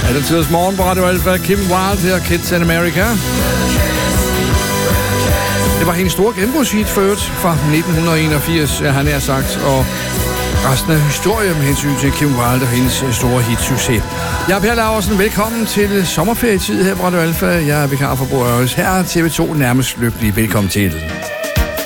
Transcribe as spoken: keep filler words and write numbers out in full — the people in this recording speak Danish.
Er det tids morgen på Radio Alfa? Kim Wilde her, Kids in America. Det var hendes store genbrugshit ført fra nitten enogfirs, han har sagt, og resten af historien med hensyn til Kim Wilde og hendes store hitsucces. Jeg er Per Laursen. Velkommen til sommerferietid her på Radio Alfa. Jeg er vikar for Bo Øres. Her er T V to nærmest lykkelig. Velkommen til.